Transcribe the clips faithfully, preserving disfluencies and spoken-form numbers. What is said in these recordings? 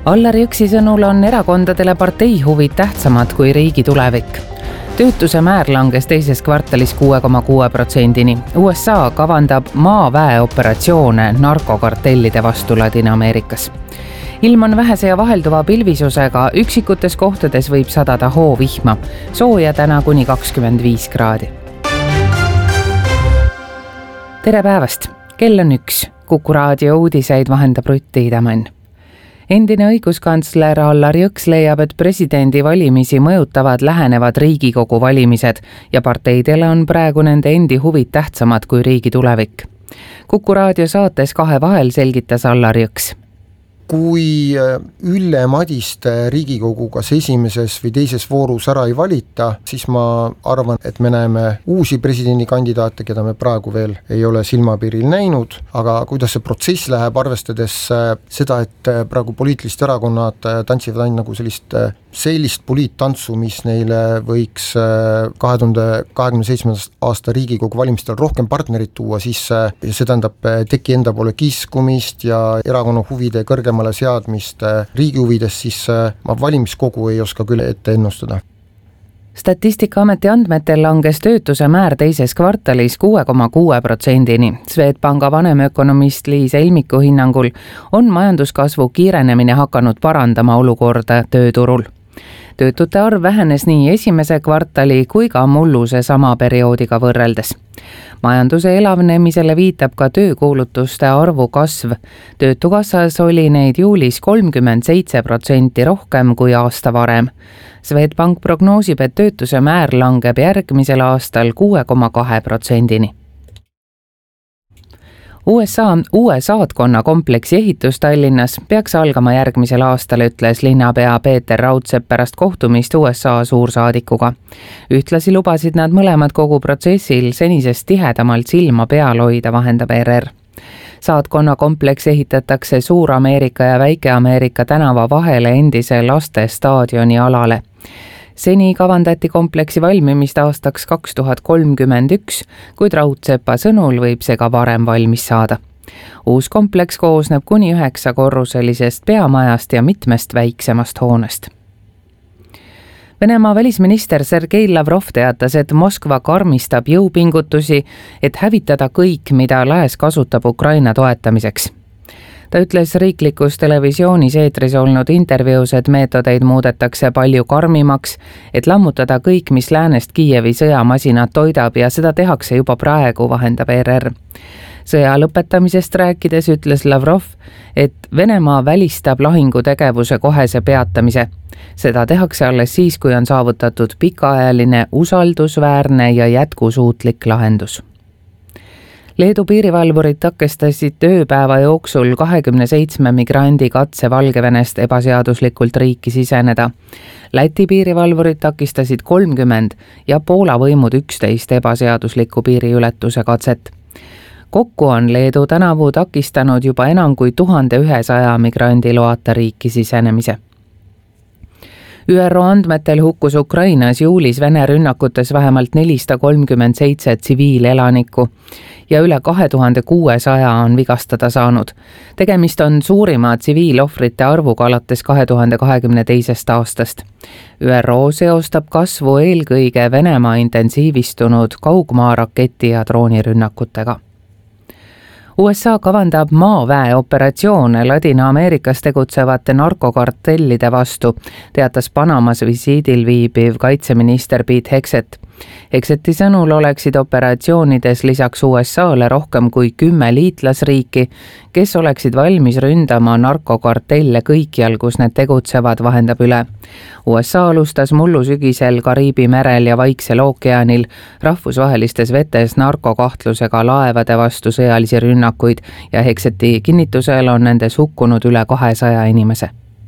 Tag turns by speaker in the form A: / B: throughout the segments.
A: Allar Jõksi sõnul on erakondadele partei huvid tähtsamad kui riigi tulevik. Töötuse määr langes teises kvartalis kuue koma kuue protsendini. U S A kavandab maaväeoperatsioone narkokartellide vastu Ladina-Ameerikas. Ilm on vähese ja vahelduva pilvisusega, üksikutes kohtades võib sadada hoovihma. Sooja täna kuni kakskümmend viis kraadi. Tere päevast! Kell on üks. Kuku raadio uudiseid vahendab Rutti Idamann. Endine õiguskantsler Allar Jõks leiab, et presidendi valimisi mõjutavad lähenevad Riigikogu valimised ja parteidele on praegu nende endi huvid tähtsamad kui riigi tulevik. Kuku raadio saates Kahe vahel selgitas Allar Jõks.
B: Kui Ülle Madiste Riigikogu kas esimeses või teises voorus ära ei valita, siis ma arvan, et me näeme uusi presidendikandidaate, keda me praegu veel ei ole silmapiiril näinud, aga kuidas see protsess läheb, arvestades seda, et praegu poliitilised erakonnad tantsivad ainult nagu sellist, sellist poliittantsu, mis neile võiks kahe tuhande kahekümne seitsmenda aasta Riigikogu valimistel rohkem partnerit tuua, siis see tähendab teki enda poole kiskumist ja erakonna huvide kõrgema seadmist riigi huvides, siis ma valimiskogu ei oska küll ette ennustada.
A: Statistikaameti andmetel langes töötuse määr teises kvartalis kuue koma kuue protsendini. Swedbanka vanemökonomist Liis Elmiku hinnangul on majanduskasvu kiirenemine hakanud parandama olukorda tööturul. Töötute arv vähenes nii esimese kvartali kui ka mulluse sama perioodiga võrreldes. Majanduse elavnemisele viitab ka töökuulutuste arvu kasv. Töötukassas oli neid juulis kolmkümmend seitse protsenti rohkem kui aasta varem. Swedbank prognoosib, et töötuse määr langeb järgmisel aastal kuue koma kahe protsendini. U S A uue saatkonna kompleksi ehitus Tallinnas peaks algama järgmisel aastal, ütles linnapea Peeter Raudsepp pärast kohtumist U S A suursaadikuga. Ühtlasi lubasid nad mõlemad kogu protsessil senisest tihedamalt silma peal hoida, vahendab R R. Saatkonna kompleks ehitatakse Suur-Ameerika ja Väike-Ameerika tänava vahele endise laste staadioni alale. Seni kavandati kompleksi valmimist aastaks kaks tuhat kolmkümmend üks, kuid Raudsepa sõnul võib see ka varem valmis saada. Uus kompleks koosneb kuni üheksa korruselisest peamajast ja mitmest väiksemast hoonest. Venemaa välisminister Sergei Lavrov teatas, et Moskva karmistab jõupingutusi, et hävitada kõik, mida lääs kasutab Ukraina toetamiseks. Ta ütles riiklikus televisioonis eetris olnud intervjuus, et meetodeid muudetakse palju karmimaks, et lammutada kõik, mis läänest Kiievi sõjamasinad toidab ja seda tehakse juba praegu, vahendab R R. Sõja lõpetamisest rääkides ütles Lavrov, et Venemaa välistab lahingutegevuse kohese peatamise. Seda tehakse alles siis, kui on saavutatud pikaajaline, usaldusväärne ja jätkusuutlik lahendus. Leedu piirivalvurid takestasid tööpäeva jooksul kahekümne seitsme migrandi katse Valgevenest ebaseaduslikult riiki siseneda. Läti piirivalvurid takistasid kolmkümmend ja Poola võimud üksteist ebaseadusliku piiriületuse katset. Kokku on Leedu tänavu takistanud juba enam kui tuhande ühesaja migrandi loata riiki sisenemise. Ü R O andmetel hukkus Ukrainas juulis Vene rünnakutes vähemalt nelisada kolmkümmend seitse tsiviilelanikku ja üle kahe tuhande kuuesaja on vigastada saanud. Tegemist on suurima tsiviilohvrite arvuga alates kahe tuhande kahekümne teisest aastast. Ü R O seostab kasvu eelkõige Venemaa intensiivistunud kaugmaaraketi ja droonirünnakutega. U S A kavandab maaväeoperatsioone Ladina-Ameerikas tegutsevate narkokartellide vastu, teatas Panamas visiidil viibiv kaitseminister Pete Hegseth. Hegseti sõnul oleksid operatsioonides lisaks U S A-le rohkem kui kümme liitlasriiki, kes oleksid valmis ründama narkokartelle kõikjal, kus need tegutsevad, vahendab üle. U S A alustas mullu sügisel Kariibi merel ja Vaiksel ookeanil rahvusvahelistes vetes narkokahtlusega laevade vastu sõjalisi rünnakuid ja Hegseti kinnitusel on nendes hukkunud üle kahesaja inimese.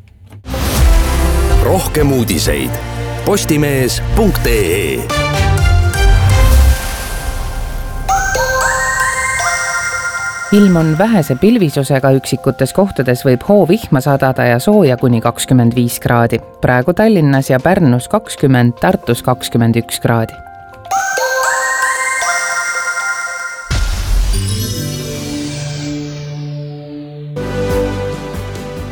C: Rohkem uudiseid postimees punkt ee.
A: Ilm on vähese pilvisusega, üksikutes kohtades võib hoovihma sadada ja sooja kuni kakskümmend viis kraadi. Praegu Tallinnas ja Pärnus kakskümmend, Tartus kakskümmend üks kraadi.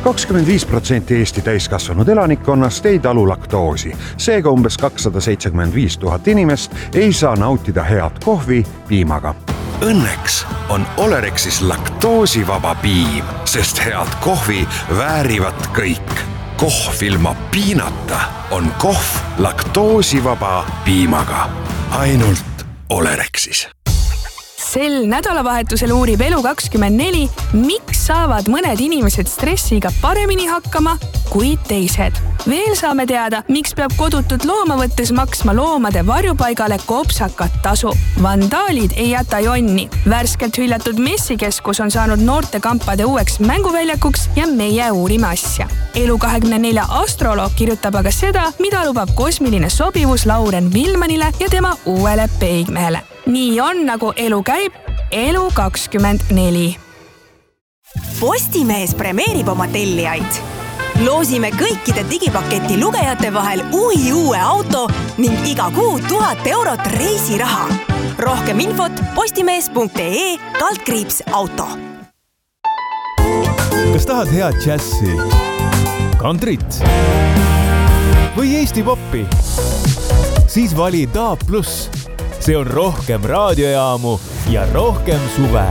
D: kakskümmend viis protsenti Eesti täiskasvanud elanikkonnast ei talu laktoosi. Seega umbes kakssada seitsekümmend viis tuhat inimest ei saa nautida head kohvi piimaga.
C: Õnneks on Olerexis laktoosivaba piim, sest head kohvi väärivad kõik. Kohv ilma piinata on kohv laktoosivaba piimaga. Ainult Olerexis.
E: Sel nädalavahetusel uurib Elu kakskümmend neli, miks saavad mõned inimesed stressiga paremini hakkama kui teised. Veel saame teada, miks peab kodutut looma võttes maksma loomade varjupaigale kopsakat tasu. Vandaalid ei jäta jonni. Värskelt hüljatud messikeskus on saanud noortekampade uueks mänguväljakuks ja meie uurime asja. Elu kahekümne nelja astroloog kirjutab aga seda, mida lubab kosmiline sobivus Lauren Vilmanile ja tema uuele peigmehele. Nii on, nagu elu käib, Elu kakskümmend neli.
F: Postimees premeerib oma tellijaid. Loosime kõikide digipaketi lugejate vahel uhi uue auto ning iga kuu tuhat eurot reisiraha. Rohkem infot postimees.ee kaldkriips auto.
G: Kas tahad head džässi, kantrit või Eesti poppi? Siis vali D A B plus. See on rohkem raadiojaamu ja rohkem suve.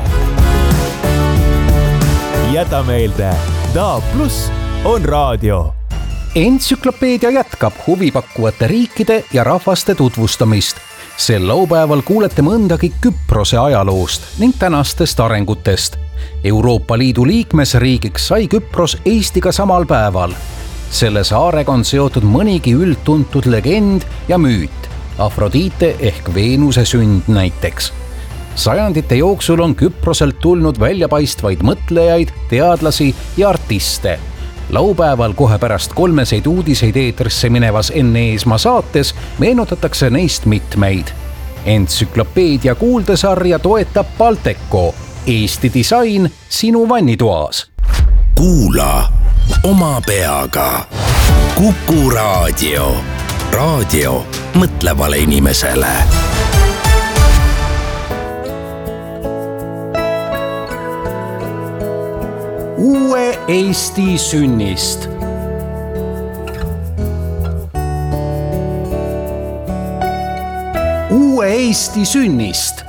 G: Jäta meelde, D A B plus on raadio.
H: Entsüklopeedia jätkab huvipakkuvate riikide ja rahvaste tutvustamist. Sel laupäeval kuulete mõndagi Küprose ajaloost ning tänastest arengutest. Euroopa Liidu liikmesriigiks sai Küpros Eestiga samal päeval. Selle saarega on seotud mõnigi üldtuntud legend ja müüt. Afrodite ehk Veenuse sünd näiteks. Sajandite jooksul on Küproselt tulnud väljapaistvaid mõtlejaid, teadlasi ja artiste. Laupäeval kohe pärast kolmeseid uudiseid eetrisse minevas Enne Eesmaa saates meenutatakse neist mitmeid. Entsüklopeedia kuuldesarja toetab Balteco. Eesti disain sinu vannitoas.
C: Kuula oma peaga. Kuku raadio. Raadio mõtlevale inimesele.
H: Uue Eesti sünnist. Uue Eesti sünnist.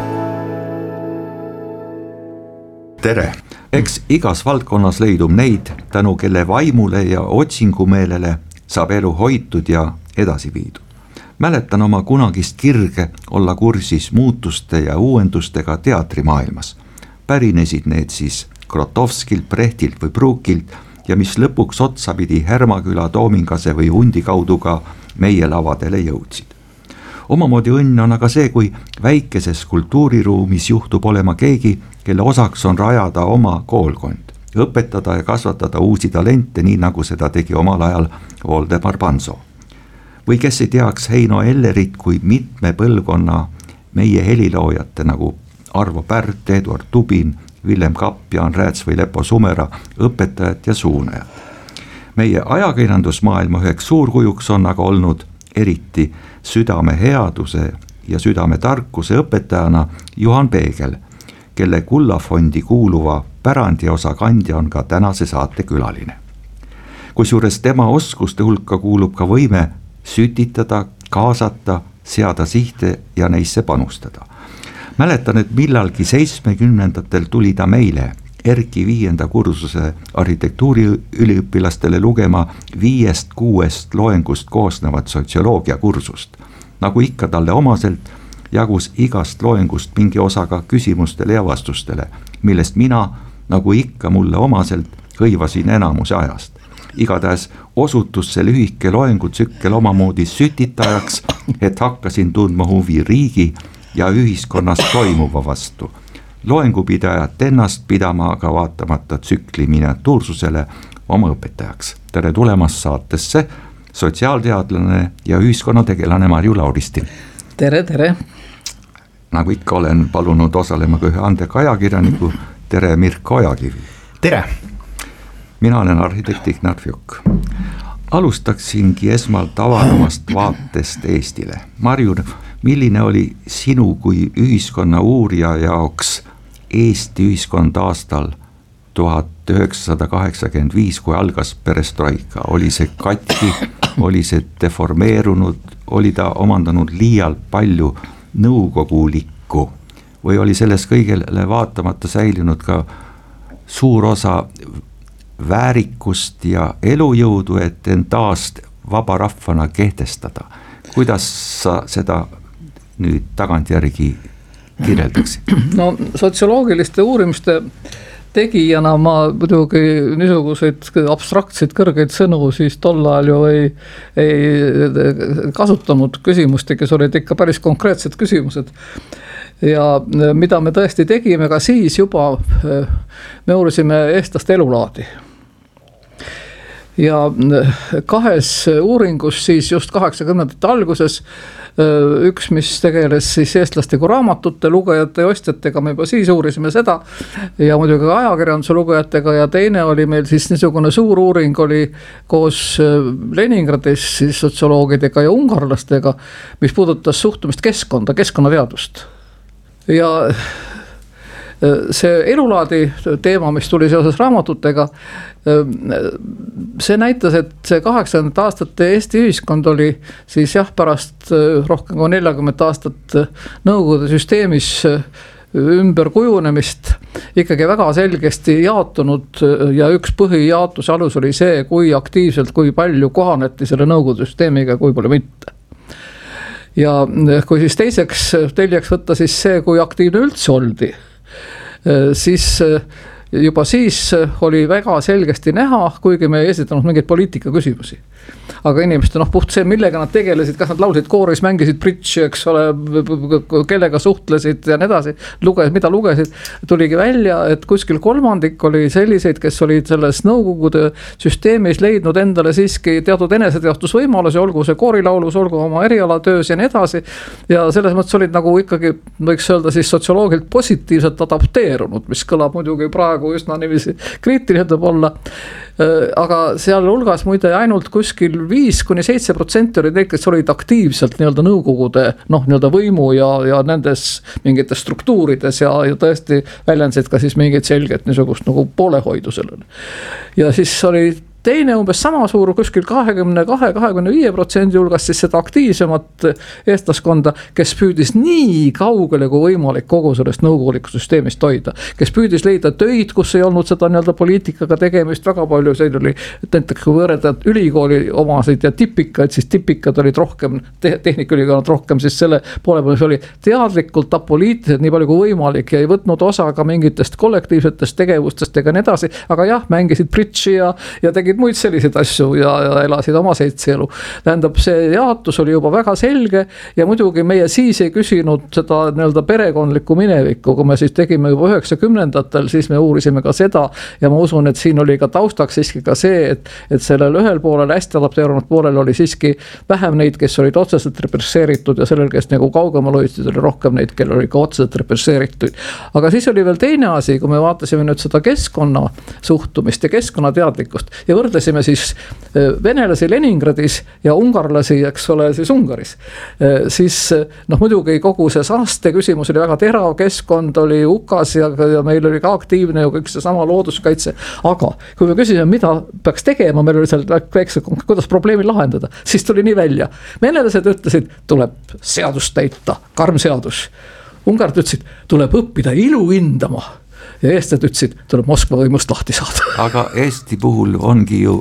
I: Tere! Eks igas valdkonnas leidub neid, tänu kelle vaimule ja otsingumeelele saab elu hoitud ja edasi viidud. Mäletan oma kunagist kirge olla kursis muutuste ja uuendustega teatrimaailmas. Pärinesid need siis Krotovskilt, Brechtilt või Pruukilt ja mis lõpuks otsa pidi Härmaküla, Toomingase või Hundi kaudu ka meie lavadele jõudsid. Omamoodi õnn on aga see, kui väikeses kultuuriruumis juhtub olema keegi, kelle osaks on rajada oma koolkond, õpetada ja kasvatada uusi talente, nii nagu seda tegi omal ajal Voldemar Panso. Või kes ei teaks Heino Ellerit kui mitme põlvkonna meie heliloojate nagu Arvo Pärt, Eduard Tubin, Villem Kapp, Jaan Rääts või Lepo Sumera õpetajad ja suunajad. Meie ajakirjandusmaailma üheks suurkujuks on aga olnud eriti südame headuse ja südame tarkuse õpetajana Juhan Peegel, kelle Kullafondi kuuluva pärandiosa kandja on ka tänase saate külaline. Kusjuures tema oskuste hulka kuulub ka võime sütitada, kaasata, seada sihte ja neisse panustada. Mäletan, et millalgi seitsmekümnendatel tuli ta meile Erki viienda kursuse arhitektuuriüliõpilastele lugema viiest kuuest loengust koosnevat sotsioloogia kursust. Nagu ikka talle omaselt jagus igast loengust mingi osaga küsimustele ja vastustele, millest mina, nagu ikka mulle omaselt, hõivasin enamuse ajast. Igatahes osutus see lühike loengutsükkel omamoodi sütitajaks, et hakkasin tundma huvi riigi ja ühiskonnas toimuva vastu. Loengupidajat ennast pidama aga vaatamata tsükli miniatuursusele oma õpetajaks. Tere tulemast saatesse sotsiaalteadlane ja ühiskonnategelane Marju Lauristin.
A: Tere, tere!
I: Nagu ikka olen palunud osalema ka ühe andeka ajakirjaniku. Tere, Mirko Ojakivi!
J: Tere!
I: Mina olen arhitekt Ignar Fjuk. Alustaksingi esmalt avarumast vaatest Eestile. Marju, milline oli sinu kui ühiskonna uurija jaoks Eesti ühiskond aastal tuhat üheksasada kaheksakümmend viis, kui algas perestroika, oli see katki, oli see deformeerunud, oli ta omandanud liialt palju nõukogulikku või oli selles kõigele vaatamata säilinud ka suur osa väärikust ja elujõudu, et end taas vaba rahvana kehtestada. Kuidas sa seda nüüd tagantjärgi kirjeldaksid?
J: No sotsioloogiliste uurimiste tegijana ma muidugi niisuguseid abstraktseid kõrgeid sõnu siis tol ajal ju ei, ei kasutanud küsimusti, kes olid ikka päris konkreetsed küsimused. Ja mida me tõesti tegime ka siis juba, me uurisime eestlaste elulaadi. Ja kahes uuringus siis just kaheksakümnendate alguses, üks, mis tegeles siis eestlaste kui raamatute lugejate ja ostjatega, me juba siis uurisime seda ja muidugi ka ajakirjanduse lugejatega ja teine oli meil siis niisugune suur uuring oli koos Leningradis siis sotsioloogidega ja ungarlastega, mis puudutas suhtumist keskkonda, keskkonnateadust. Ja see elulaadi teema, mis tuli seoses raamatutega, see näitas, et see kaheksakümnendate aastate Eesti ühiskond oli siis jah, pärast rohkem kui nelikümmend aastat Nõukogude süsteemis ümber kujunemist ikkagi väga selgesti jaotunud ja üks põhijaotuse alus oli see, kui aktiivselt, kui palju kohaneti selle Nõukogude süsteemiga, kui palju mitte. Ja kui siis teiseks teljaks võtta siis see, kui aktiivne üldse oldi, siis juba siis oli väga selgesti näha, kuigi me ei esitanud mingeid poliitika küsimusi. Aga inimeste noh puht see, millega nad tegelesid, kas nad laulsid kooris, mängisid bridži, eks ole, kellega suhtlesid ja nii edasi, luges, mida lugesid, tuligi välja, et kuskil kolmandik oli selliseid, kes olid selles Nõukogude süsteemis leidnud endale siiski teatud eneseteostusvõimalusi, olgu see koorilaulus, olgu oma erialatöös ja nii edasi. Ja selles mõttes olid nagu ikkagi, võiks öelda siis sotsioloogilt positiivselt adapteerunud, mis kõlab muidugi praegu üsna niiviisi kriitiliselt võib olla. Aga seal hulgas muide ainult kuskil viis kuni seitse protsenti olid need, kes olid aktiivselt nii-öelda Nõukogude noh, nii-öelda võimu ja, ja nendes mingites struktuurides ja, ja tõesti väljendasid ka siis mingid selged niisugust nagu poolehoidu sellele. Ja siis oli teine umbes sama suur kuskil kahekümne kahe kahekümne viie protsendi hulgas siis seda aktiivsemat eestlaskonda, kes püüdis nii kaugele kui võimalik kogu sellest nõukogulikku süsteemist hoida, kes püüdis leida töid, kus ei olnud seda nii-öelda poliitikaga tegemist, väga palju see oli, et näiteks kui võrreda ülikooli omasid ja tipikaid, siis tipikad olid rohkem, tehnikaülikoolid rohkem siis selle poole peal, mis oli teadlikult apoliitilised nii palju kui võimalik ja ei võtnud osa ka mingitest kollektiivsetest tegevustest ega nii edasi, aga jah, mängisid bridži ja, ja tegid muid selliseid asju ja, ja elasid oma seitse elu. Tähendab, see jaotus oli juba väga selge ja muidugi meie siis ei küsinud seda nii-öelda perekondlikku minevikku, kui me siis tegime juba üheksakümnendatel, siis me uurisime ka seda ja ma usun, et siin oli ka taustaks siiski ka see, et, et sellel ühel poolel hästi adapteerunud poolel oli siiski vähem neid, kes olid otseselt represseeritud ja sellel, kes nagu kaugemal hoidsid, oli rohkem neid, kel oli ka otseselt represseeritud. Aga siis oli veel teine asi, kui me vaatasime nüüd seda keskkonna suhtumist ja keskkonnateadlikkust ja võrdlesime siis venelasi Leningradis ja ungarlasi, eks ole, siis Ungaris. Siis noh, muidugi kogu see saaste küsimus oli väga terav, keskkond oli ukas ja, ja meil oli ka aktiivne ju kõik see sama looduskaitse. Aga kui me küsisime, mida peaks tegema, meil oli seal väikse, kuidas probleemi lahendada, siis tuli nii välja. Venelased ütlesid, tuleb seadust täita, karm seadus. Ungarid ütlesid, tuleb õppida ilu hindama. Ja eestlased ütlesid, tuleb Moskva võimust lahti saada.
I: Aga Eesti puhul ongi ju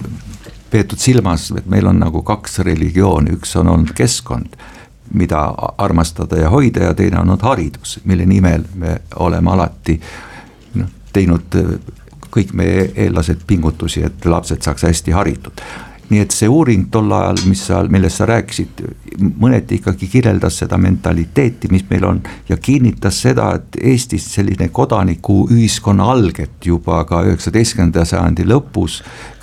I: peetud silmas, et meil on nagu kaks religiooni, üks on olnud keskkond, mida armastada ja hoida ja teine on olnud haridus, mille nimel me oleme alati no, teinud kõik meie eellased pingutusi, et lapsed saaks hästi haritud. Nii et see uuring tol ajal, mis sa, millest sa rääkisid, mõneti ikkagi kirjeldas seda mentaliteeti, mis meil on ja kinnitas seda, et Eestis selline kodaniku ühiskonna alget juba ka üheksateistkümnenda sajandi lõpus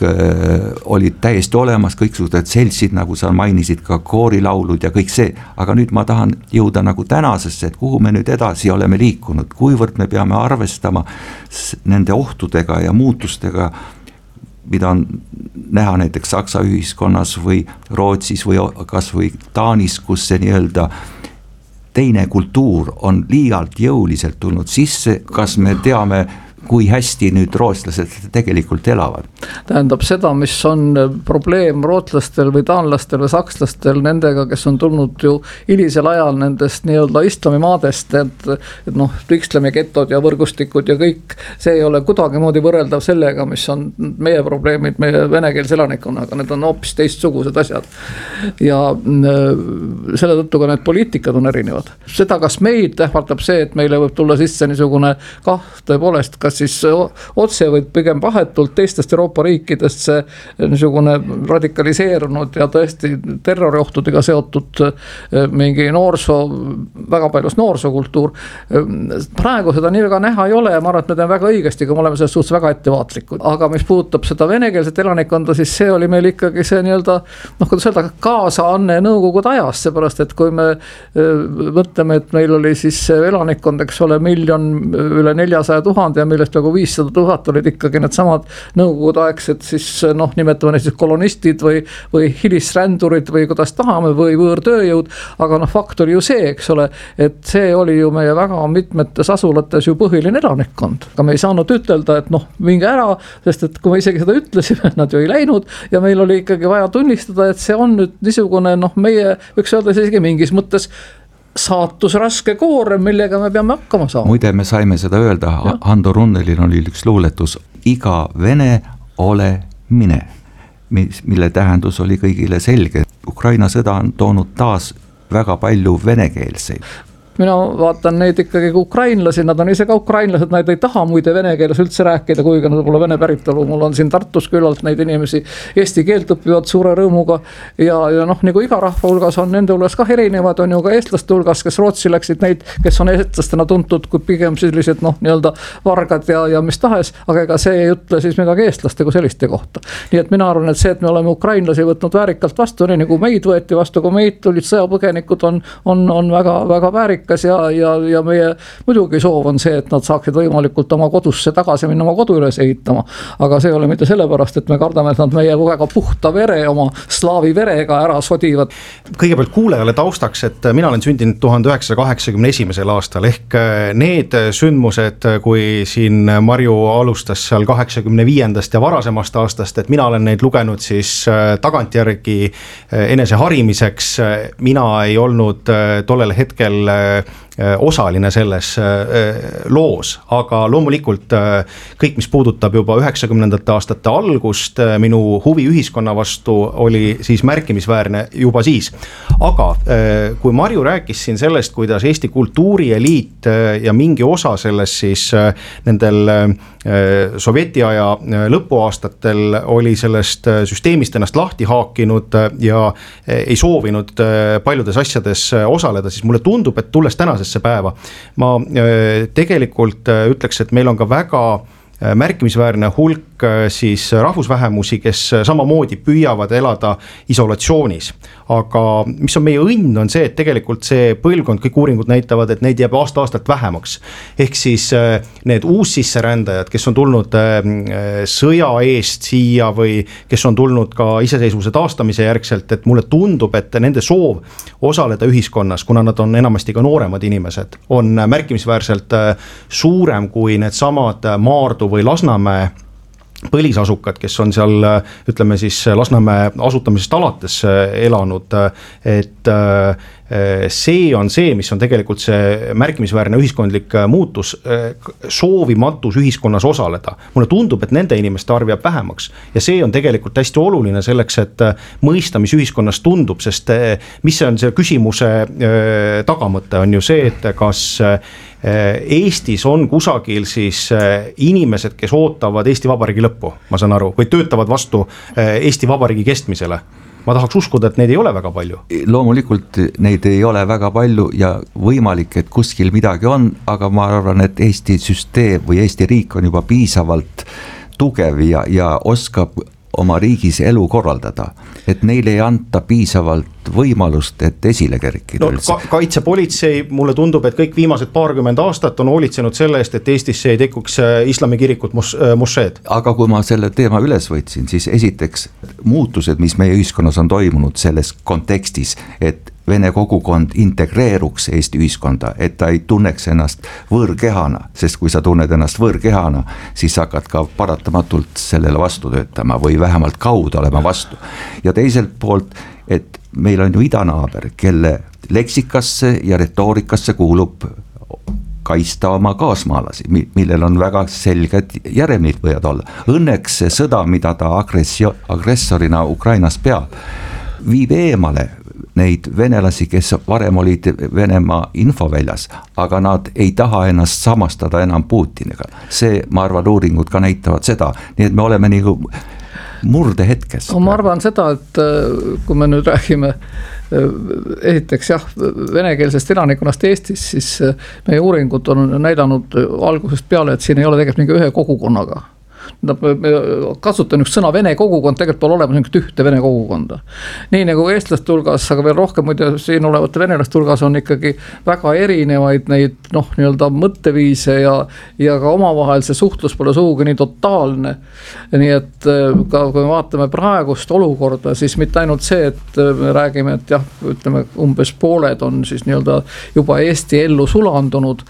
I: olid täiesti olemas, kõik suhted seltsid, nagu sa mainisid, ka koorilaulud ja kõik see, aga nüüd ma tahan jõuda nagu tänasesse, et kuhu me nüüd edasi oleme liikunud, kuivõrd me peame arvestama nende ohtudega ja muutustega, mida on näha näiteks Saksa ühiskonnas või Rootsis või kas või Taanis, kus see nii-öelda teine kultuur on liialt jõuliselt tulnud sisse, kas me teame kui hästi nüüd rootslased tegelikult elavad.
J: Tähendab seda, mis on probleem rootslastel või taanlastel või sakslastel nendega, kes on tulnud ju hilisel ajal nendest nii-öelda islamimaadest, et, et noh, islami getod ja võrgustikud ja kõik, see ei ole kuidagimoodi võrreldav sellega, mis on meie probleemid meie venekeelse elanikkonnaga, need on hoopis teistsugused asjad. Ja selle tõttu ka need poliitikad on erinevad. Seda, kas meid ähvardab see, et meile võib tulla sisse niisugune kah, tõepoolest, kas siis otse või pigem vahetult teistest Euroopa riikidest see niisugune radikaliseerunud ja tõesti terroriohtudega seotud mingi noorsoo, väga paljus noorsookultuur. Praegu seda nii väga näha ei ole ja ma arvan, et me teeme väga õigesti, kui me oleme selles suhtes väga ettevaatlikud. Aga mis puudutab seda venekeelset elanikkonda, siis see oli meil ikkagi see nii-öelda, noh, kuidas öelda, kaasaanne nõukogude ajast, seepärast, et kui me mõtleme, et meil oli siis elanikkond, eks ole, miljon üle neljasaja tuhande ja millest nagu viissada tuhat olid ikkagi need samad nõukogudeaegsed siis noh, nimetame neid siis kolonistid või, või hilisrändurid või kuidas tahame või võõrtööjõud, aga noh, fakt oli ju see, eks ole, et see oli ju meie väga mitmetes asulates ju põhiline elanikkond. Aga me ei saanud ütelda, et noh, minge ära, sest et kui me isegi seda ütlesime, nad ju ei läinud ja meil oli ikkagi vaja tunnistada, et see on nüüd niisugune noh, meie võiks öelda isegi mingis mõttes saatus raske koorem, millega me peame hakkama saama.
I: Muide, me saime seda öelda, ja. Hando Runnelil oli üks luuletus, iga vene ole mine, mille tähendus oli kõigile selge. Ukraina sõda on toonud taas väga palju venekeelseid.
J: Mina vaatan neid ikkagi ukrainlasi, nad on ise ka ukrainlased, nad ei taha muide vene keeles üldse rääkida, kuigi nad pole vene päritolu. Mul on siin Tartus küllalt neid inimesi eesti keelt õpivad suure rõõmuga ja, ja noh, nagu iga rahva hulgas on nende hulgas ka erinevad, on ju ka eestlaste hulgas, kes Rootsi läksid neid, kes on eestlastena tuntud kui pigem sellised noh, nii-öelda vargad ja, ja mis tahes, aga ega see ei ütle siis midagi eestlaste kui selliste kohta. Nii et mina arvan, et see, et me oleme ukrainlasi võtnud väärikalt vastu, nii nagu meid võeti vastu, kui meid tulid sõjapõgenikud on, on, on väga, väga väärik ja, ja, ja meie muidugi soov on see, et nad saaksid võimalikult oma kodusse tagasi minna, oma kodu üles ehitama. Aga see ei ole mitte sellepärast, et me kardame, et nad meie väga puhta vere, oma slaavi verega ära sodivad.
K: Kõigepealt kuulajale taustaks, et mina olen sündinud tuhande üheksasaja kaheksakümne esimesel aastal ehk need sündmused, kui siin Marju alustas seal kaheksakümne viiendast ja varasemast aastast, et mina olen neid lugenud siis tagantjärgi enese harimiseks. Mina ei olnud tollel hetkel osaline selles loos, aga loomulikult kõik, mis puudutab juba üheksakümnendate aastate algust, minu huvi ühiskonna vastu oli siis märkimisväärne juba siis. Aga kui Marju rääkis siin sellest, kuidas Eesti kultuurieliit ja mingi osa sellest siis nendel sovjetiaja lõpuaastatel oli sellest süsteemist ennast lahti haakinud ja ei soovinud paljudes asjades osaleda, siis mulle tundub, et tulles tänasesse päeva, ma tegelikult ütleks, et meil on ka väga märkimisväärne hulk siis rahvusvähemusi, kes samamoodi püüavad elada isolatsioonis. Aga mis on meie õnn, on see, et tegelikult see põlvkond, kõik uuringud näitavad, et neid jääb aasta-aastalt vähemaks. Ehk siis need uussisserändajad, kes on tulnud sõja eest siia või kes on tulnud ka iseseisvuse taastamise järgselt, et mulle tundub, et nende soov osaleda ühiskonnas, kuna nad on enamasti ka nooremad inimesed, on märkimisväärselt suurem kui need samad Maardu või Lasnamäe põlisasukad, kes on seal, ütleme siis Lasnamäe asutamisest alates elanud, et see on see, mis on tegelikult see märkimisväärne ühiskondlik muutus, soovimatus ühiskonnas osaleda. Mulle tundub, et nende inimeste arv jääb vähemaks ja see on tegelikult hästi oluline selleks, et mõista, mis ühiskonnas tundub, sest mis on see küsimuse tagamõte, on ju see, et kas Eestis on kusagil siis inimesed, kes ootavad Eesti Vabariigi lõppu, ma saan aru, või töötavad vastu Eesti Vabariigi kestmisele. Ma tahaks uskuda, et neid ei ole väga palju.
I: Loomulikult neid ei ole väga palju ja võimalik, et kuskil midagi on, aga ma arvan, et Eesti süsteem või Eesti riik on juba piisavalt tugev ja, ja oskab oma riigis elu korraldada, et neile ei anta piisavalt võimalust, et esile kerkida
K: no, ka. Kaitsepolitsei, mulle tundub, et kõik viimased paarkümmend aastat on hoolitsenud selle eest, et Eestisse ei tekuks islamikirikut mošeed.
I: Aga kui ma selle teema üles võtsin, siis esiteks muutused, mis meie ühiskonnas on toimunud selles kontekstis, et vene kogukond integreeruks Eesti ühiskonda, et ta ei tunneks ennast võõrkehana, sest kui sa tunned ennast võõrkehana, siis hakkad ka paratamatult sellele vastu töötama või vähemalt kaudu olema vastu. Ja teiselt poolt, et meil on ju idanaaber, kelle leksikasse ja retoorikasse kuulub kaitsta oma kaasmaalasi, millel on väga selged järelmid võivad olla. Õnneks see sõda, mida ta agressio, agressorina Ukrainas peab, viib eemale neid venelasi, kes varem olid Venemaa infoväljas, aga nad ei taha ennast samastada enam Putiniga. See, ma arvan, uuringud ka näitavad seda, nii et me oleme nagu murdehetkes.
J: No, ma arvan seda, et kui me nüüd räägime esiteks jah, venekeelsest elanikonnast Eestis, siis meie uuringud on näidanud algusest peale, et siin ei ole tegelikult mingi ühe kogukonnaga. Me kasutan üks sõna vene kogukond, tegelikult pole olemas niisugust ühte vene kogukonda. Nii nagu eestlaste hulgas, aga veel rohkem muide siin olevate venelaste hulgas on ikkagi väga erinevaid neid noh, nii-öelda mõtteviise ja, ja ka omavahel see suhtlus pole sugugi nii totaalne. Nii et ka kui me vaatame praegust olukorda, siis mitte ainult see, et me räägime, et jah, ütleme umbes pooled on siis nii-öelda juba Eesti ellu sulandunud,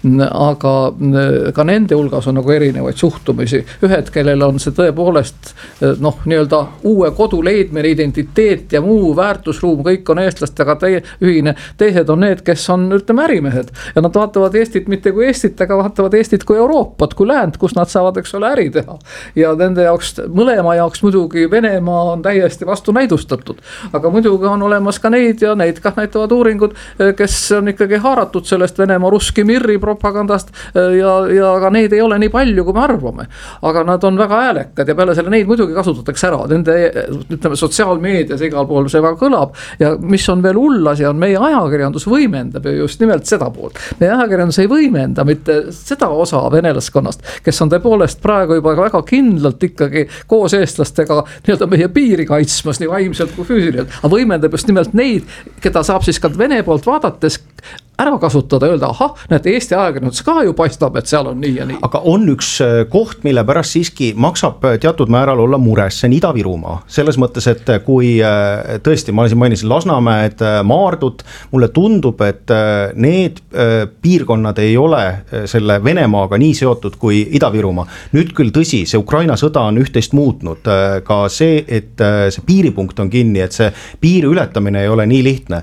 J: aga ka nende hulgas on nagu erinevaid suhtumisi. Ühed, kellel on see tõepoolest noh, nii-öelda uue kodu leidmine, identiteet ja muu väärtusruum, kõik on eestlastega teie, ühine, teised on need, kes on ütleme ärimehed ja nad vaatavad Eestit mitte kui Eestit, aga vaatavad Eestit kui Euroopat, kui läänd, kus nad saavad, eks ole, äri teha ja nende jaoks, mõlema jaoks muidugi Venemaa on täiesti vastu näidustatud, aga muidugi on olemas ka neid ja neid ka näitavad uuringud, kes on ikkagi haaratud sellest Venemaa ruski mirri propagandast ja, ja aga neid ei ole nii palju, kui me arvame. Aga nad on väga häälekad ja peale selle neid muidugi kasutatakse ära. Nende ütleme, sotsiaalmeedias igal pool see väga kõlab ja mis on veel hull asi, on meie ajakirjandus võimendab just nimelt seda poolt. Meie ajakirjandus ei võimenda mitte seda osa venelaskonnast, kes on tõepoolest praegu juba väga kindlalt ikkagi koos eestlastega nii-öelda meie piiri kaitsmas nii vaimselt kui füüsiliselt. Aga võimendab just nimelt neid, keda saab siis ka Vene poolt vaadates ära kasutada, öelda, aha, näete, Eesti ajakirjandus ka ju paistab, et seal on nii ja nii.
K: Aga on üks koht, mille pärast siiski maksab teatud määral olla mures, see on Ida-Virumaa. Selles mõttes, et kui tõesti, ma siin mainisin Lasnamäed, Maardut, mulle tundub, et need piirkonnad ei ole selle Venemaaga nii seotud kui Ida-Virumaa. Nüüd küll tõsi, see Ukraina sõda on üht-teist muutnud, ka see, et see piiripunkt on kinni, et see piiri ületamine ei ole nii lihtne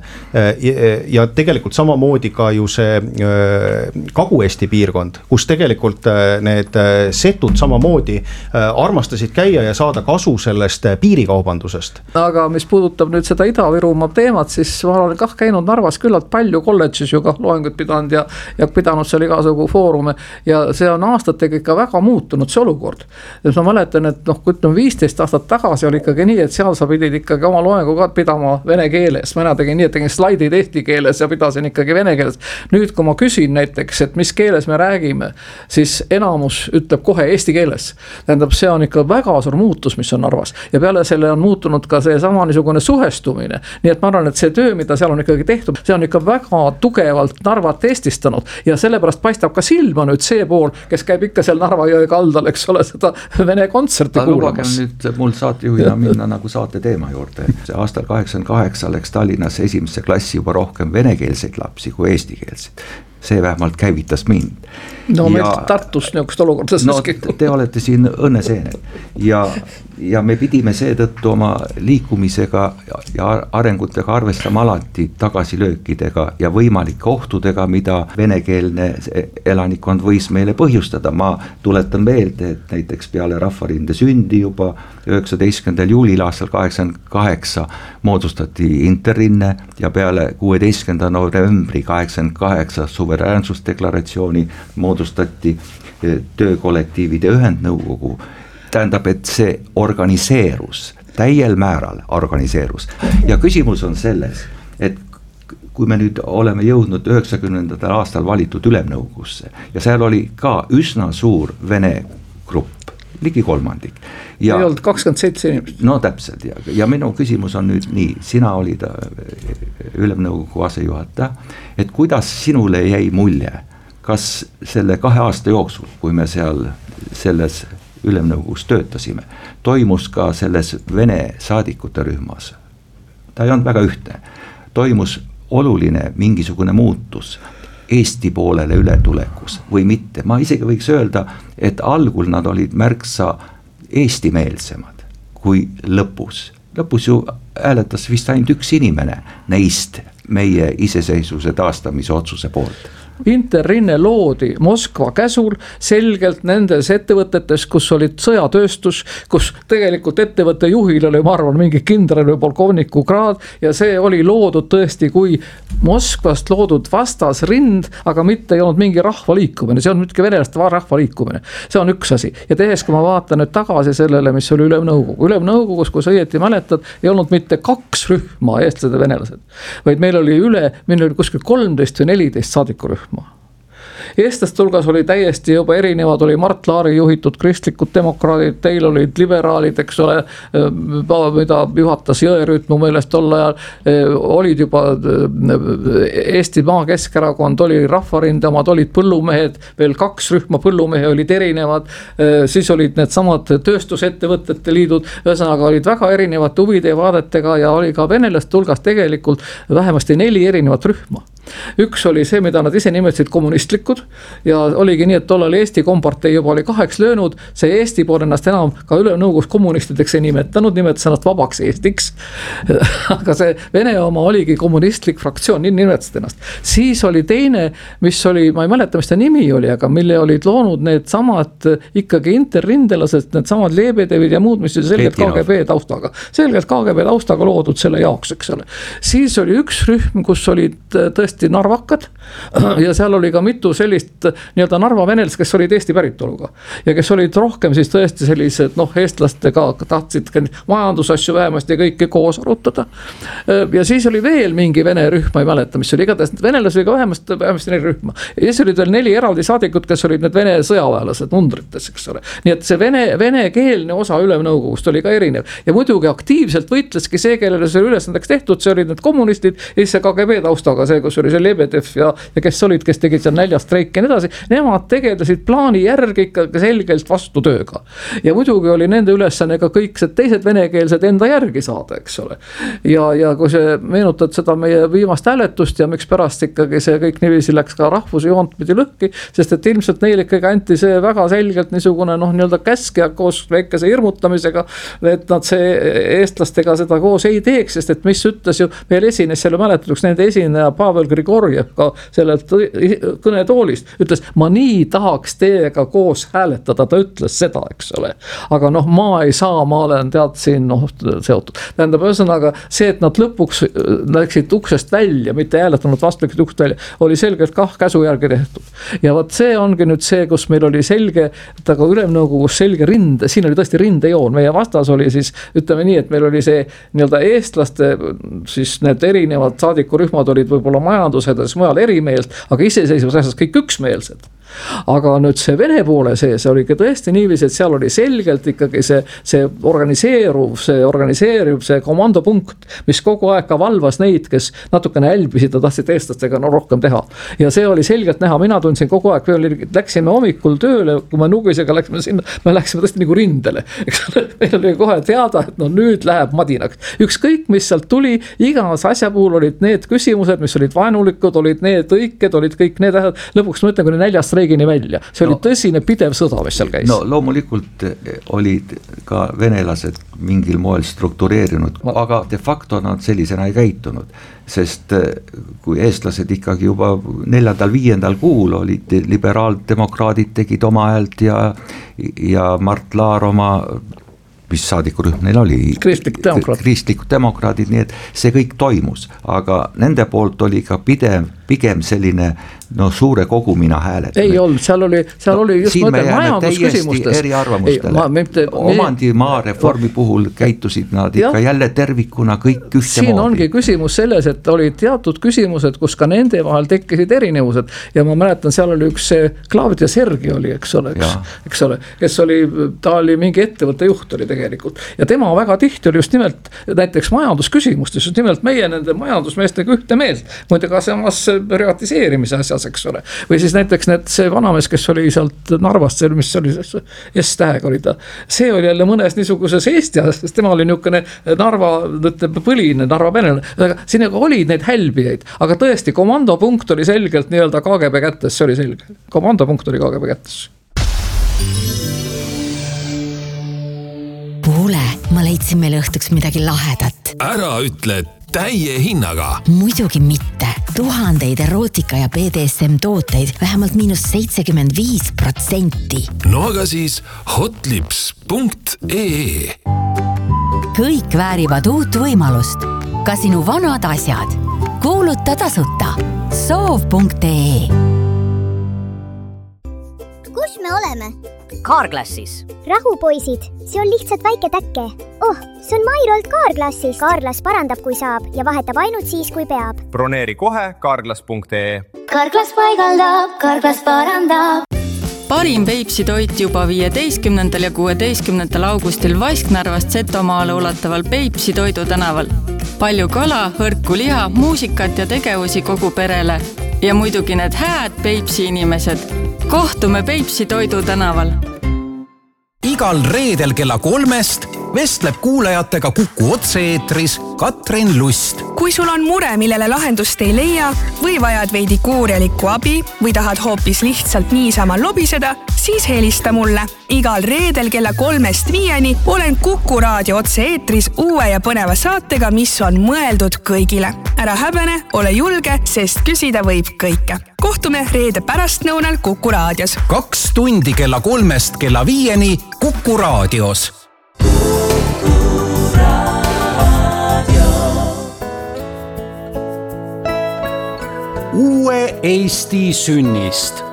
K: ja tegelikult samamoodi ka ju see Kagu-Eesti piirkond, kus tegelikult need setud samamoodi armastasid käia ja saada kasu sellest piirikaubandusest.
J: Aga mis puudutab nüüd seda Ida-Virumaa teemat, siis ma olen kah käinud Narvas küllalt palju kolledžis ju ka loengut pidanud ja, ja pidanud seal igasugu foorume ja see on aastatega ikka väga muutunud see olukord. Ja ma mäletan, et noh, kui ütleme viisteist aastat tagasi oli ikkagi nii, et seal sa pidid ikkagi oma loengu ka pidama vene keeles. Mina tegin nii, et tegin slaidid eesti keeles ja pidasin ikkagi vene keeles. Nüüd, kui ma küsin näiteks, et mis keeles me räägime, siis enamus ütleb kohe eesti keeles. Tähendab, see on ikka väga suur muutus, mis on Narvas. Ja peale selle on muutunud ka see sama niisugune suhestumine. Nii et ma arvan, et see töö, mida seal on ikkagi tehtud, see on ikka väga tugevalt Narvat eestistanud. Ja sellepärast paistab ka silma nüüd see pool, kes käib ikka seal Narva jõe kaldal, eks ole, seda vene kontserti kuulamas.
I: Nüüd mul saatejuhina minna nagu saate teema juurde. See aastal kaheksakümmend kaheksa läks Tallinnas esimesse klassi juba rohkem venekeelseid lapsi kui eestikeelseid. See vähemalt käivitas mind.
J: No meil ja, Tartus niisugust olukordades
I: no, te olete siin õnneseened ja, ja me pidime seetõttu oma liikumisega ja arengutega arvestama alati tagasilöökidega ja võimalike ohtudega, mida venekeelne elanikkond võis meile põhjustada. Ma tuletan meelde, et näiteks peale Rahvarinde sündi juba üheksateistkümnendal juulil aastal kaheksakümmend kaheksa moodustati Interrinne ja peale kuueteistkümnenda novembri kaheksakümmend kaheksa suveräänsusdeklaratsiooni moodustati töökollektiivide ühendnõukogu. Tähendab, et see organiseerus, täiel määral organiseerus. Ja küsimus on selles, et kui me nüüd oleme jõudnud üheksakümnendatel aastal valitud ülemnõukogusse ja seal oli ka üsna suur vene grupp, ligi kolmandik. Ja,
J: ei olnud kakskümmend seitse inimest.
I: No täpselt ja, ja minu küsimus on nüüd nii, sina olid ülemnõukogu asejuhataja, et kuidas sinule jäi mulje, kas selle kahe aasta jooksul, kui me seal selles ülemnõukogus töötasime, toimus ka selles vene saadikute rühmas, ta ei olnud väga ühtne, toimus oluline mingisugune muutus Eesti poolele ületulekus või mitte. Ma isegi võiks öelda, et algul nad olid märksa eestimeelsemad kui lõpus. Lõpus ju hääletas vist ainult üks inimene neist meie iseseisvuse taastamise otsuse poolt.
J: Interrinne loodi Moskva käsul selgelt nendes ettevõtetes, kus olid sõjatööstus, kus tegelikult ettevõtte juhil oli, ma arvan, mingi kindral või polkovniku kraad ja see oli loodud tõesti kui Moskvast loodud vastasrind, aga mitte ei olnud mingi rahvaliikumine, see on muidugi venelaste rahvaliikumine. See on üks asi. Ja tehes, kui ma vaatan nüüd tagasi sellele, mis oli Ülemnõukogu. Ülemnõukogus, kui sa õieti mäletad, ei olnud mitte kaks rühma eestlased ja venelased, vaid meil oli üle, meil oli kuskil kolmteist või neliteist saadikurühma. Eestlaste hulgas oli täiesti juba erinevad, oli Mart Laari juhitud kristlikud demokraadid, teil olid liberaalid, eks ole, mida juhatas Jõerüüt mu meelest tol ajal, olid juba Eesti Maa Keskerakond, oli Rahvarinde omad, olid põllumehed, veel kaks rühma põllumehe olid erinevad, siis olid need samad tööstusettevõtete liidud, ühesõnaga olid väga erinevate huvide ja vaadetega ja oli ka venelaste hulgas tegelikult vähemasti neli erinevat rühma. Üks oli see, mida nad ise nimetasid kommunistlikud ja oligi nii, et tollal Eesti kompartei juba oli kaheks löönud, see Eesti pool ennast enam ka Ülemnõukogus kommunistideks ei nimetanud, nimetas ennast vabaks Eestiks. Aga see Vene oma oligi kommunistlik fraktsioon, nii nimetasid ennast. Siis oli teine, mis oli, ma ei mäleta, mis ta nimi oli, aga mille olid loonud need samad ikkagi interrindelased, need samad Lebedevid ja muud, mis oli selgelt K G B taustaga. Selgelt K G B taustaga loodud selle jaoks, eks ole. Siis oli üks rühm, kus olid tõesti narvakad ja seal oli ka mitu sellist nii-öelda Narva venelased, kes olid Eesti päritoluga ja kes olid rohkem siis tõesti sellised noh, eestlastega tahtsid majandusasju vähemasti kõike koos arutada. Ja siis oli veel mingi vene rühm, ma ei mäleta, mis oli igatahes, venelasi oli ka vähemasti, vähemasti neli rühma. Ja siis olid veel neli eraldi saadikut, kes olid need vene sõjaväelased mundrites, eks ole. Nii et see vene, venekeelne osa Ülemnõukogust oli ka erinev ja muidugi aktiivselt võitleski see, kellele see ülesandeks tehtud, see olid need kommunistid ja siis see K G B taustaga, see, kus oli see Lebedev ja, ja kes olid, kes tegid seal näljastreik ja nii edasi, nemad tegelesid plaani järgi ikka selgelt vastutööga. Ja muidugi oli nende ülesanne ka kõik teised venekeelsed enda järgi saada, eks ole. Ja, ja kui see meenutad seda meie viimast hääletust ja miks pärast ikkagi see kõik niiviisi läks ka rahvuse joont pidi lõhki, sest et ilmselt neil ikkagi anti see väga selgelt niisugune noh, nii-öelda käskja koos väikese hirmutamisega, et nad see eestlastega seda koos ei teeks, sest et mis ütles ju, meil esines selle mäletuks nende esineja Pavel Grigorjev ka sellelt kõnetoolist, ütles, ma nii tahaks teiega koos hääletada, ta ütles seda, eks ole. Aga noh, ma ei saa, ma olen tead siin noh, seotud. Tähendab, ühesõnaga see, et nad lõpuks läksid uksest välja, mitte hääletanud vastu läksid uksest välja, oli selgelt kah käsu järgi tehtud. Ja võt see ongi nüüd see, kus meil oli selge, et aga Ülemnõukogus selge rinde, siin oli tõesti rindejoon, meie vastas oli siis, ütleme nii, et meil oli see nii-öelda eestlaste, siis need erinevad saadikurühmad olid võib-olla majandused, mujal erimeelt, aga iseseisvus asjas kõik üksmeelsed. Aga nüüd see Vene poole sees oli ka tõesti niiviisi, et seal oli selgelt ikkagi see, see organiseeruv, see organiseeriv, see komandopunkt, mis kogu aeg ka valvas neid, kes natukene älbisid ja tahtsid eestlastega no rohkem teha. Ja see oli selgelt näha, mina tundsin kogu aeg, läksime hommikul tööle, kui me Nugisega läksime sinna, me läksime tõesti nagu rindele. Meil oli kohe teada, et no nüüd läheb madinaks. Ükskõik, mis sealt tuli, igas asja puhul olid need küsimused, mis olid vaenulikud, olid need õiked, olid kõik need asjad. Lõpuks ma ütlen, kui neljast reegini välja. See oli no, tõsine pidev sõda, mis seal käis.
I: No loomulikult olid ka venelased mingil moel struktureerinud, aga de facto nad sellisena ei käitunud. Sest kui eestlased ikkagi juba neljandal, viiendal kuul olid liberaaldemokraadid tegid oma häält ja, ja Mart Laar oma mis saadikurühm neil oli,
J: kristlikud demokraadid.
I: kristlikud demokraadid, nii et see kõik toimus, aga nende poolt oli ka pidev, pigem selline no suure kogumina hääled.
J: Ei olnud, seal oli, seal no, oli just mõte majandusküsimustes.
I: Eri arvamustele. Omandimaa reformi puhul käitusid nad ikka ja, jälle tervikuna kõik ühte
J: siin moodi. Ongi küsimus selles, et olid teatud küsimused, kus ka nende vahel tekkisid erinevused ja ma mäletan, seal oli üks Claudia Sergi oli, eks ole, eks, eks ole, kes oli, ta oli mingi ettevõtte juht oli tegelikult ja tema väga tihti oli just nimelt näiteks majandusküsimustes, just nimelt meie nende majandusmeestega ühte meelt. Muide ka samas privatiseerimise asjas, eks ole. Või siis näiteks need, see vanamees, kes oli sealt Narvast, mis oli S-tähega oli ta, see oli jälle mõnes niisuguses Eesti asjas, sest tema oli niisugune Narva, ütleme, põline, Narva venelane, aga siin oli neid hälbijaid, aga tõesti, komandopunkt oli selgelt nii-öelda K G B kättes, see oli selge. Komandopunkt oli K G B kättes.
L: Kuule, ma leidsin meile õhtuks midagi lahedat.
C: Ära ütle täie hinnaga.
L: Muidugi mitte. Tuhandeid erootika ja B D S M tooteid vähemalt miinus seitsekümmend viis protsenti.
C: No aga siis hotlips punkt ee.
L: Kõik väärivad uut võimalust. Ka sinu vanad asjad. Kuuluta tasuta. soov punkt ee.
M: Kus me oleme?
N: Carglassis.
M: Rahu, poisid, see on lihtsalt väike täkke. Oh, see on Mairolt Carglassis. Carglass parandab, kui saab ja vahetab ainult siis, kui peab.
O: Broneeri kohe carglass punkt ee.
M: Carglass paigaldab, Carglass parandab.
P: Parim Peipsi toit juba viieteistkümnendal ja kuueteistkümnendal augustil Vasknarvast Setomaale ulataval Peipsi toidu tänaval. Palju kala, hõrku liha, muusikat ja tegevusi kogu perele. Ja muidugi need hääd Peipsi inimesed. Kohtume Peipsi toidu tänaval.
H: Igal reedel kella kolmest vestleb kuulajatega Kuku otse-eetris Katrin Lust.
E: Kui sul on mure, millele lahendust ei leia või vajad veidi kuurjalikku abi või tahad hoopis lihtsalt niisama lobiseda, siis helista mulle. Igal reedel kella kolmest viieni olen Kuku raadio otse-eetris uue ja põneva saatega, mis on mõeldud kõigile. Ära häbene, ole julge, sest küsida võib kõike. Kohtume reede pärastnõunal Kuku raadios.
H: Kaks tundi kella kolmest kella viieni Kuku raadios. Uue Eesti sünnist.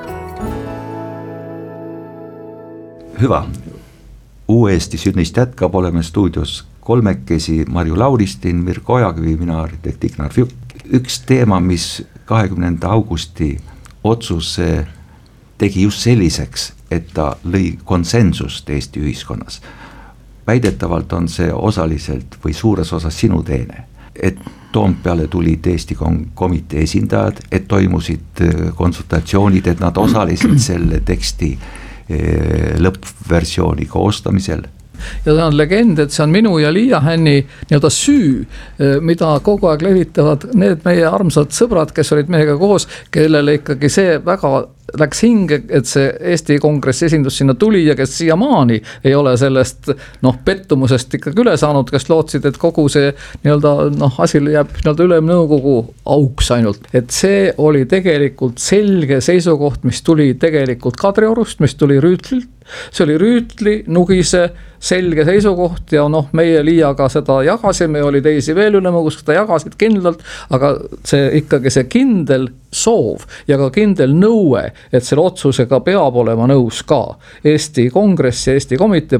I: Hyvä. Uue Eesti sünnist jätkab, oleme stuudios kolmekesi Marju Lauristin, Mirko Ojakivi, mina arhitekt Ignar Fjuk. Üks teema, mis kahekümnenda augusti otsuse tegi just selliseks, et ta lõi konsensust Eesti ühiskonnas. Väidetavalt on see osaliselt või suures osas sinu teene, et Toompeale tulid Eesti komitee esindajad, et toimusid konsultatsioonid, et nad osalesid selle teksti lõppversiooni koostamisel.
J: Ja see on legend, et see on minu ja Liia Hänni nii-öelda süü, mida kogu aeg levitavad need meie armsad sõbrad, kes olid meiega koos, kellele ikkagi see väga läks hinge, et see Eesti Kongressi esindus sinna tuli ja kes siiamaani ei ole sellest noh, pettumusest ikkagi üle saanud, kes lootsid, et kogu see nii-öelda noh, asi jääb nii-öelda ülemnõukogu auks ainult. Et see oli tegelikult selge seisukoht, mis tuli tegelikult Kadriorust, mis tuli Rüütlilt. See oli Rüütli, Nugise selge seisukoht ja noh, meie Liiaga seda jagasime, oli teisi veel ülemõgus, seda jagasid kindlalt, aga see ikkagi see kindel soov ja ka kindel nõue, et selle otsusega peab olema nõus ka Eesti Kongress ja Eesti komitee